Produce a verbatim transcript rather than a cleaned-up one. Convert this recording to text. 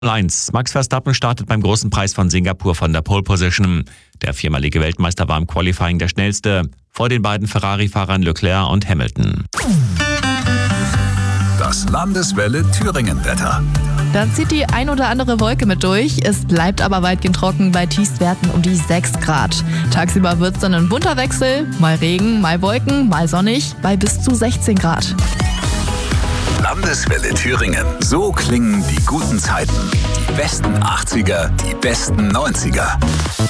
eins. Max Verstappen startet beim großen Preis von Singapur von der Pole Position. Der viermalige Weltmeister war im Qualifying der schnellste, vor den beiden Ferrari-Fahrern Leclerc und Hamilton. Das Landeswelle Thüringen-Wetter. Da zieht die ein oder andere Wolke mit durch. Es bleibt aber weitgehend trocken bei Tiefstwerten um die sechs Grad. Tagsüber wird es dann ein bunter Wechsel. Mal Regen, mal Wolken, mal sonnig bei bis zu sechzehn Grad. Landeswelle Thüringen. So klingen die guten Zeiten. Die besten achtziger, die besten neunziger.